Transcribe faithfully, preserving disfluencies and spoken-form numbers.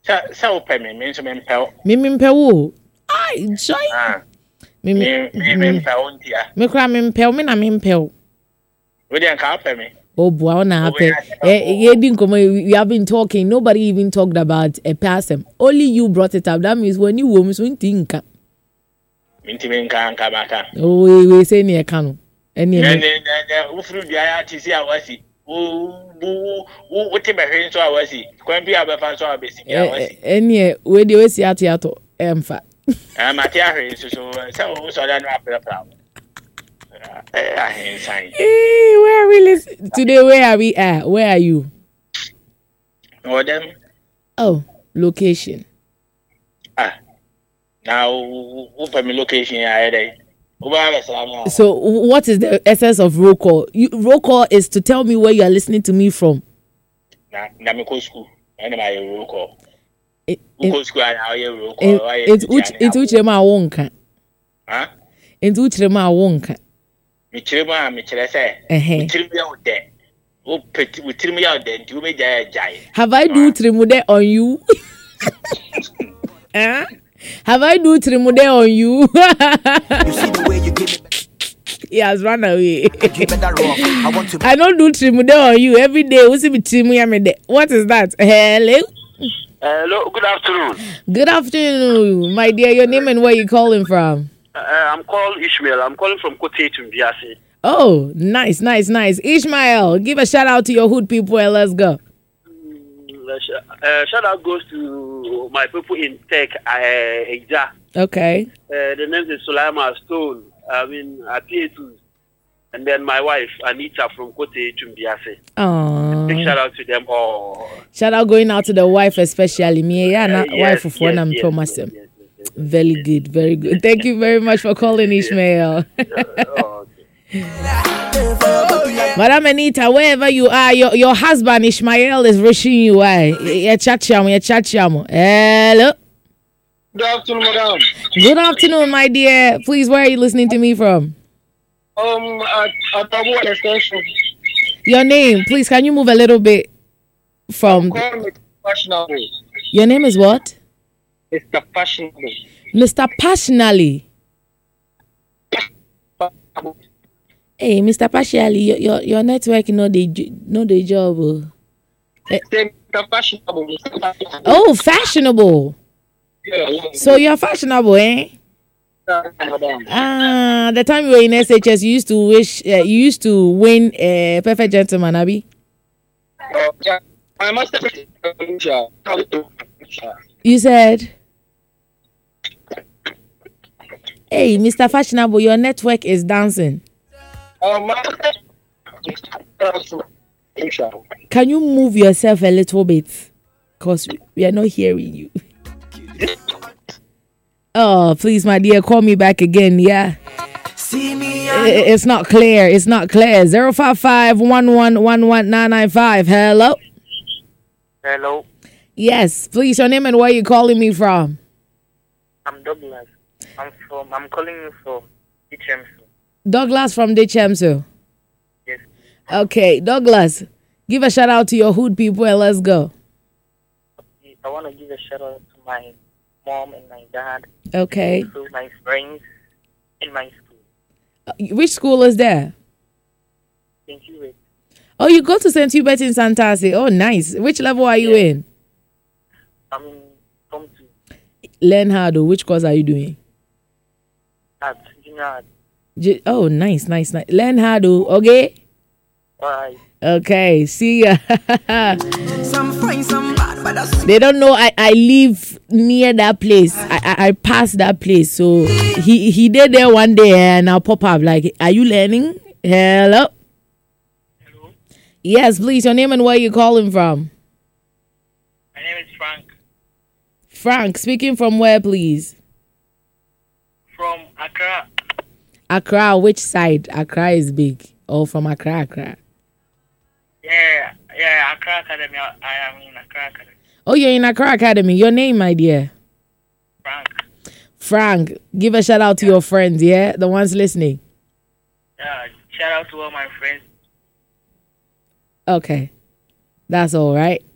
Sa open me means me impel. Me me impel. Ay, joy. Ah. Me Me me impel ntia. Me kra me impel me na me impel. We dey can open me. Oh boy, na happen. Eh, we have been talking. Nobody even talked about a person. Only you brought it up. That means when you women swing think. Minti me nka nka maka. Oh, we we say near kanu. Any. Ne ne ne. Ufuru dia ti si awasi. Wo wo wo te be hwe so awasi. Kwan bi abefa so abesi awasi. Any we dey we si atiato emfa. Ah, ma ti ahwe so so. Se wo so da no apra. Hey, where are we listening? Today, where are we at? Where are you? Oh, them. Oh, location. Ah, now, open my location. So, what is the essence of roll call? You, roll call is to tell me where you are listening to me from. Na, na me go school. And my roll call. It, go school and I hear roll call. It's which it's which ma wonka. Huh? It's which ma wonka. Me chirema me chire say. Me chirema out there. Oh, pet we chirema out there. Do me jai jai. Have I do trimude on you? Eh? Have I do trimude on you? You see the way you give me. He has run away. I, want to... I don't do trimude on you every day. We see me trimude. What is that? Hello. Hello. Good afternoon. Good afternoon, my dear. Your name and where you calling from? Uh, I'm called Ishmael. I'm calling from Kote to Mbiasi. Oh, nice, nice, nice. Ishmael, give a shout out to your hood people and let's go. Uh, shout out goes to my people in Tech, uh, Okay. Uh, the name is Sulaima Stone. I mean, Apietu. And then my wife, Anita from Kote to Mbiasi. Oh. Big shout out to them all. Shout out going out to the wife especially. Me, yeah, uh, yes, wife of yes, one I'm yes, promised yes, him. yes. Very good, very good. Thank you very much for calling, Ishmael. Oh, okay. Madam Anita, wherever you are, your, your husband Ishmael is wishing you why. You chat chamo, you chat chamo. Hello. Good afternoon, madam. Good afternoon, my dear. Please, where are you listening to me from? Um, at Atabo Extension. Your name, please. Can you move a little bit from? Fashionable. Your name is what? Mister Fashionable. Mister Passionally. Hey, Mister Passionally, your, your your network no the no the job. Oh. Mister Fashionable. Oh, fashionable. Yeah. So you're fashionable, eh? Ah, uh, the time you were in S H S, you used to wish uh, you used to win a uh, perfect gentleman, Abby. Uh, yeah, I must have. You said. Hey, Mister Fashionable, your network is dancing. Um, Can you move yourself a little bit? Because we are not hearing you. Oh, please, my dear, call me back again, yeah? See me. It's not clear. It's not clear. zero five five, one one one one, nine nine five. Hello? Hello. Yes, please, your name and where you calling me from? I'm Douglas. I'm from. I'm calling you from Dichemso. Douglas from Dichemso. Yes. Okay, Douglas, give a shout out to your hood people and let's go. I want to give a shout out to my mom and my dad. Okay. To my friends in my school. Uh, which school is there? Saint Hubert. Oh, you go to Saint Hubert in Santasi. Oh, nice. Which level are you yes. in? I'm in Form two. Learn how to. Which course are you doing? At junior art. J- oh, nice, nice, nice. Learn how to. Okay. Bye. Okay. See ya. Some fine, some bad, but they don't know I, I live near that place. I, I I pass that place. So he he did there one day and I'll pop up like, are you learning? Hello. Hello. Yes, please. Your name and where you calling from? My name is Frank. Frank, speaking from where, please? From Accra. Accra, which side? Accra is big. Or from Accra, Accra? Yeah, yeah, Accra Academy. I, I am in Accra Academy. Oh, you're in Accra Academy. Your name, my dear? Frank. Frank, give a shout out to yeah. your friends, yeah? The ones listening. Yeah, shout out to all my friends. Okay. That's all right.